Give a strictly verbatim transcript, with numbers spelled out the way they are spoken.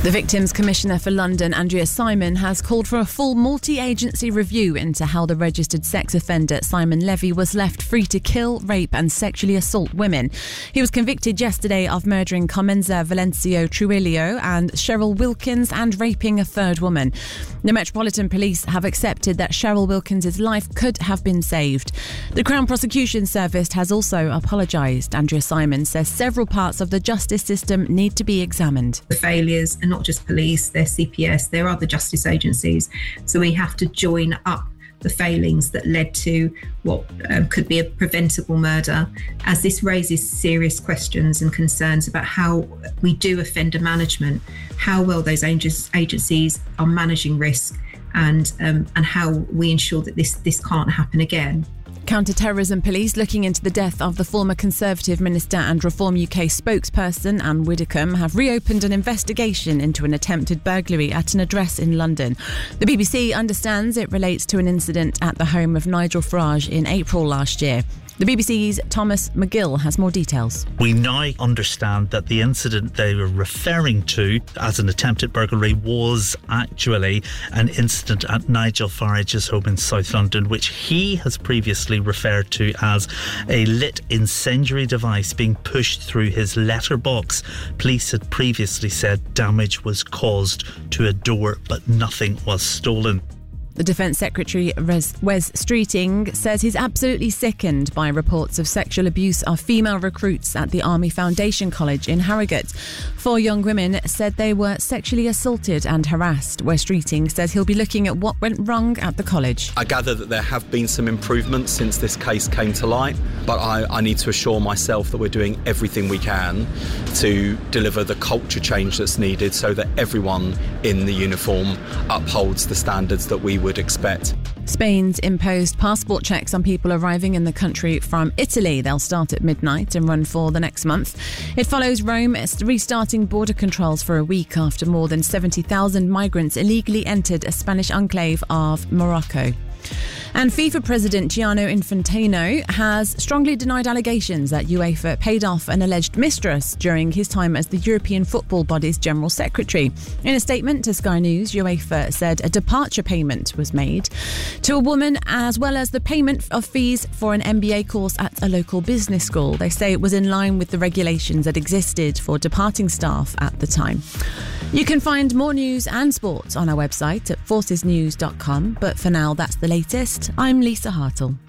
The Victims Commissioner for London, Andrea Simon, has called for a full multi-agency review into how the registered sex offender Simon Levy was left free to kill, rape and sexually assault women. He was convicted yesterday of murdering Carmenza Valencio Trujillo and Cheryl Wilkins and raping a third woman. The Metropolitan Police have accepted that Cheryl Wilkins' life could have been saved. The Crown Prosecution Service has also apologised. Andrea Simon says several parts of the justice system need to be examined. The failures are not just police, they're C P S, they're other justice agencies. So we have to join up the failings that led to what um, could be a preventable murder, as this raises serious questions and concerns about how we do offender management, how well those agencies are managing risk, and um, and how we ensure that this this can't happen again. Counter-terrorism police looking into the death of the former Conservative Minister and Reform U K spokesperson Anne Widdecombe have reopened an investigation into an attempted burglary at an address in London. The B B C understands it relates to an incident at the home of Nigel Farage in April last year. The B B C's Thomas McGill has more details. We now understand that the incident they were referring to as an attempted burglary was actually an incident at Nigel Farage's home in South London, which he has previously referred to as a lit incendiary device being pushed through his letterbox. Police had previously said damage was caused to a door, but nothing was stolen. The Defence Secretary, Wes Streeting, says he's absolutely sickened by reports of sexual abuse of female recruits at the Army Foundation College in Harrogate. Four young women said they were sexually assaulted and harassed. Wes Streeting says he'll be looking at what went wrong at the college. I gather that there have been some improvements since this case came to light, but I, I need to assure myself that we're doing everything we can to deliver the culture change that's needed so that everyone in the uniform upholds the standards that we would expect. Spain's imposed passport checks on people arriving in the country from Italy. They'll start at midnight and run for the next month. It follows Rome restarting border controls for a week after more than seventy thousand migrants illegally entered a Spanish enclave of Morocco. And FIFA President Gianni Infantino has strongly denied allegations that UEFA paid off an alleged mistress during his time as the European football body's General Secretary. In a statement to Sky News, UEFA said a departure payment was made to a woman, as well as the payment of fees for an M B A course at a local business school. They say it was in line with the regulations that existed for departing staff at the time. You can find more news and sport on our website at forces news dot com, but for now, that's the latest. I'm Lisa Hartle.